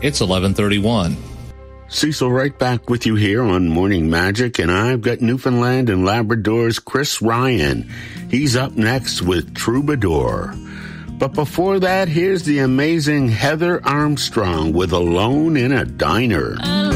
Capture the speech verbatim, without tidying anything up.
It's eleven thirty-one. Cecil right back with you here on Morning Magic, and I've got Newfoundland and Labrador's Chris Ryan. He's up next with Troubadour. But before that, here's the amazing Heather Armstrong with Alone in a Diner.